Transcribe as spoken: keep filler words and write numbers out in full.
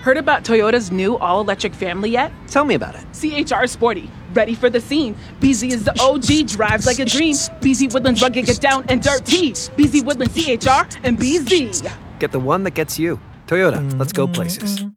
Heard about Toyota's new all-electric family yet? Tell me about it. C H R Sporty, ready for the scene. B Z is the O G, drives like a dream. B Z Woodlands rugged, get down and dirty. B Z Woodlands C H R and B Z. Get the one that gets you. Toyota, let's go places.